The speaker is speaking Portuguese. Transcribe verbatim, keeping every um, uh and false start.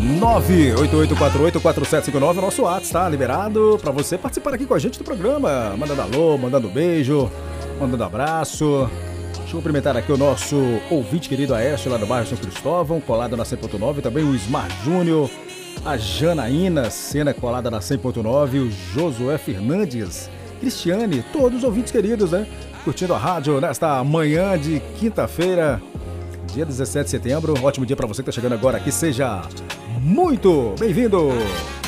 nove oito oito quatro oito quatro sete cinco nove, o nosso WhatsApp está liberado para você participar aqui com a gente do programa, mandando alô, mandando beijo, mandando abraço. Deixa eu cumprimentar aqui o nosso ouvinte querido Aécio, lá do bairro São Cristóvão, colado na cem ponto nove, também o Ismar Júnior, a Janaína Sena, colada na cem ponto nove, o Josué Fernandes, Cristiane, todos os ouvintes queridos, né? Curtindo a rádio nesta manhã de quinta-feira, dia dezessete de setembro. Ótimo dia para você que está chegando agora aqui, seja muito bem-vindo!